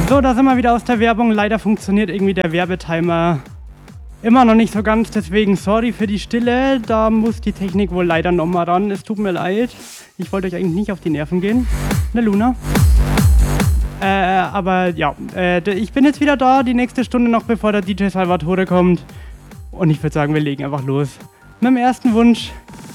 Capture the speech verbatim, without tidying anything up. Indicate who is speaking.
Speaker 1: So, da sind wir wieder aus der Werbung. Leider funktioniert irgendwie der Werbetimer immer noch nicht so ganz, deswegen sorry für die Stille. Da muss die Technik wohl leider nochmal ran. Es tut mir leid. Ich wollte euch eigentlich nicht auf die Nerven gehen. Ne, Luna? Äh, aber ja, äh, ich bin jetzt wieder da, die nächste Stunde noch, bevor der D J Salvatore kommt. Und ich würde sagen, wir legen einfach los. Mit dem ersten Wunsch.